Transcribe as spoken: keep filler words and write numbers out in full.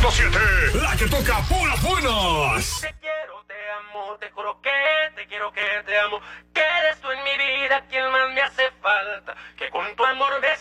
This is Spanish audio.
punto siete, la que toca puras buenas. Te quiero, te amo, te juro que te quiero, que te amo. Que eres tú en mi vida quien más me hace falta. Que con tu amor me